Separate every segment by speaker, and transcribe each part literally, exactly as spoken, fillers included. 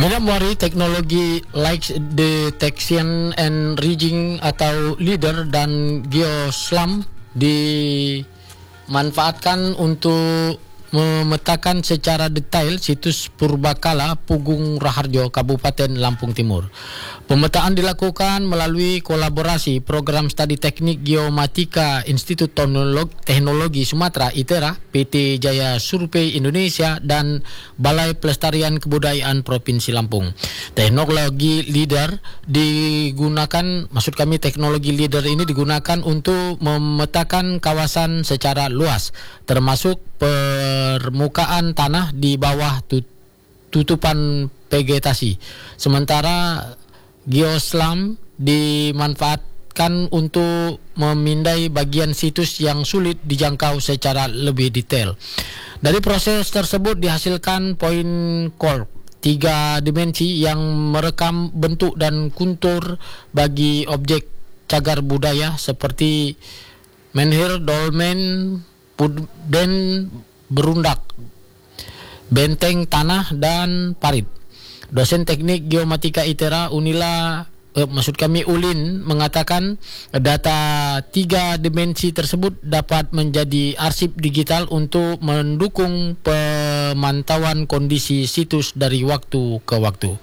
Speaker 1: Menamari teknologi light detection and rigging atau LIDAR dan geoslam dimanfaatkan untuk memetakan secara detail situs purbakala Pugung Raharjo, Kabupaten Lampung Timur. Pemetaan dilakukan melalui kolaborasi Program Studi Teknik Geomatika Institut Teknologi Sumatera (ITERA), P T Jaya Survei Indonesia, dan Balai Pelestarian Kebudayaan Provinsi Lampung. Teknologi LIDAR digunakan, maksud kami teknologi LIDAR ini digunakan untuk memetakan kawasan secara luas, termasuk permukaan tanah di bawah tutupan vegetasi. Sementara geoslam dimanfaatkan untuk memindai bagian situs yang sulit dijangkau secara lebih detail. Dari proses tersebut dihasilkan point cloud tiga dimensi yang merekam bentuk dan kontur bagi objek cagar budaya seperti menhir, dolmen, puden, berundak, benteng tanah, dan parit. Dosen teknik geomatika ITERA Unila eh, maksud kami Ulin mengatakan data tiga dimensi tersebut dapat menjadi arsip digital untuk mendukung pemantauan kondisi situs dari waktu ke waktu.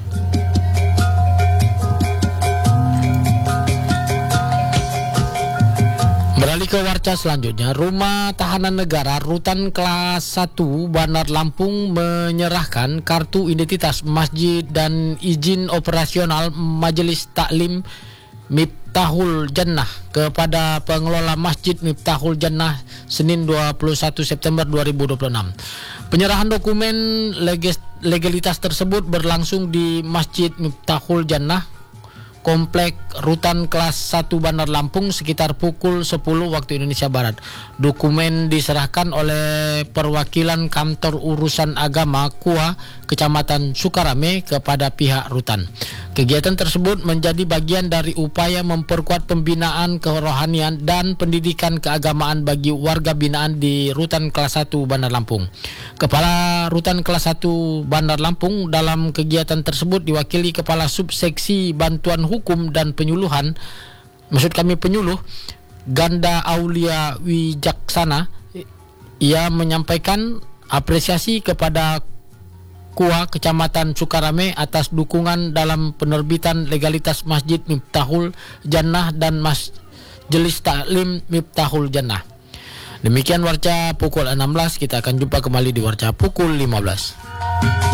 Speaker 1: Beralih ke warca selanjutnya, Rumah Tahanan Negara Rutan Kelas satu Bandar Lampung menyerahkan kartu identitas masjid dan izin operasional Majelis Taklim Miftahul Jannah kepada pengelola Masjid Miftahul Jannah Senin dua puluh satu September dua ribu dua puluh enam. Penyerahan dokumen legalitas tersebut berlangsung di Masjid Miftahul Jannah, Komplek Rutan Kelas satu Bandar Lampung sekitar pukul sepuluh waktu Indonesia Barat. Dokumen diserahkan oleh perwakilan Kantor Urusan Agama K U A Kecamatan Sukarame kepada pihak rutan. Kegiatan tersebut menjadi bagian dari upaya memperkuat pembinaan kerohanian dan pendidikan keagamaan bagi warga binaan di Rutan Kelas satu Bandar Lampung. Kepala Rutan Kelas satu Bandar Lampung dalam kegiatan tersebut diwakili Kepala Subseksi Bantuan Hukum dan Penyuluhan, maksud kami penyuluh, Ganda Aulia Wijaksana. Ia menyampaikan apresiasi kepada K U A Kecamatan Sukarame atas dukungan dalam penerbitan legalitas Masjid Miftahul Jannah dan Majelis Taklim Miftahul Jannah. Demikian warca pukul enam belas, kita akan jumpa kembali di warca pukul lima belas.